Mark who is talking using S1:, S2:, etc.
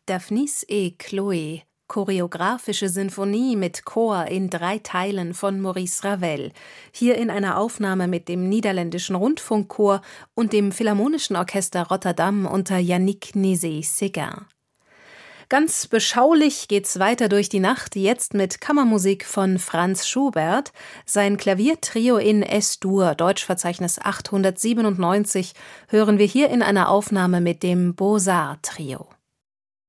S1: Daphnis et Chloé, choreografische Sinfonie mit Chor in 3 Teilen von Maurice Ravel, hier in einer Aufnahme mit dem Niederländischen Rundfunkchor und dem Philharmonischen Orchester Rotterdam unter Yannick Nézet-Séguin. Ganz beschaulich geht's weiter durch die Nacht, jetzt mit Kammermusik von Franz Schubert. Sein Klaviertrio in S-Dur, Deutschverzeichnis 897, hören wir hier in einer Aufnahme mit dem Beaux-Arts Trio.